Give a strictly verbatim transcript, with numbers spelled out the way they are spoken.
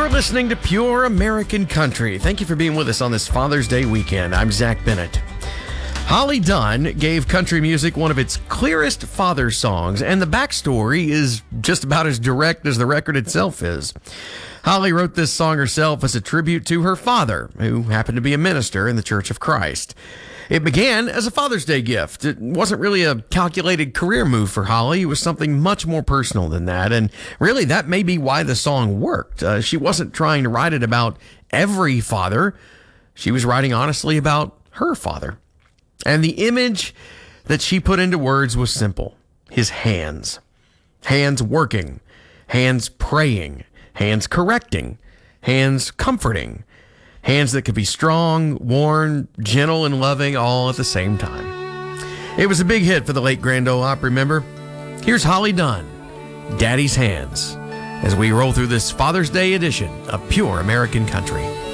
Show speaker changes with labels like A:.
A: You're listening to Pure American Country. Thank you for being with us on this Father's Day weekend. I'm Zach Bennett. Holly Dunn gave country music one of its clearest father songs, and the backstory is just about as direct as the record itself is. Holly wrote this song herself as a tribute to her father, who happened to be a minister in the Church of Christ. It began as a Father's Day gift. It wasn't really a calculated career move for Holly. It was something much more personal than that. And really, that may be why the song worked. Uh, she wasn't trying to write it about every father. She was writing honestly about her father. And the image that she put into words was simple. His hands. Hands working. Hands praying. Hands correcting. Hands comforting. Hands that could be strong, worn, gentle, and loving all at the same time. It was a big hit for the late Grand Ole Opry member. Here's Holly Dunn, Daddy's Hands, as we roll through this Father's Day edition of Pure American Country.